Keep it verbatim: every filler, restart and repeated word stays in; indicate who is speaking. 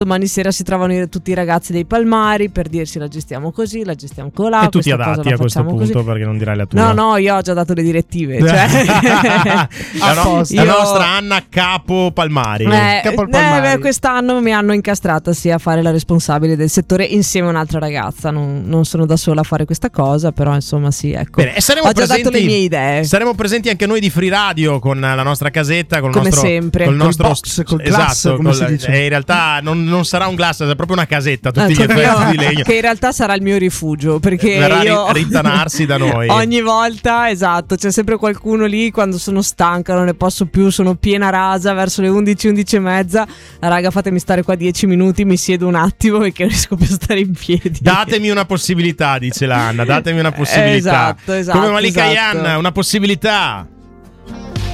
Speaker 1: domani sera si trovano tutti i ragazzi dei Palmari per dirsi la gestiamo così, la gestiamo colà.
Speaker 2: E tu ti adatti a questo punto
Speaker 1: così.
Speaker 2: Perché non dirai la tua.
Speaker 1: No, no, io ho già dato le direttive. Cioè.
Speaker 2: la, no,
Speaker 1: io...
Speaker 2: la nostra Anna Capo Palmari.
Speaker 1: Eh,
Speaker 2: Capo
Speaker 1: eh,
Speaker 2: Palmari.
Speaker 1: beh, quest'anno mi hanno incastrata sì, a fare la responsabile del settore insieme a un'altra ragazza. Non, non sono da sola a fare questa cosa, però insomma sì, ecco.
Speaker 2: Bene, e saremo
Speaker 1: ho già
Speaker 2: presenti,
Speaker 1: dato le mie idee.
Speaker 2: Saremo presenti anche noi di Free Radio con la nostra casetta, con il
Speaker 1: come
Speaker 2: nostro,
Speaker 1: sempre,
Speaker 2: col nostro
Speaker 3: box, col
Speaker 2: esatto,
Speaker 3: glass, come
Speaker 2: col,
Speaker 3: si dice.
Speaker 2: eh, in realtà non, non sarà un glass, è proprio una casetta, tutti
Speaker 1: Ah,
Speaker 2: gli effetti di legno.
Speaker 1: Che in realtà sarà il mio rifugio, perché
Speaker 2: verrà
Speaker 1: io
Speaker 2: a rintanarsi da noi
Speaker 1: ogni volta, esatto, c'è sempre qualcuno lì quando sono stanca, non ne posso più, sono piena rasa verso le undici, undici e mezza. Raga, fatemi stare qua dieci minuti, mi siedo un attimo perché non riesco più a stare in piedi.
Speaker 2: Datemi una possibilità, dice la Anna, datemi una possibilità.
Speaker 1: Esatto, esatto.
Speaker 2: Come Malika
Speaker 1: esatto.
Speaker 2: Yan, una possibilità.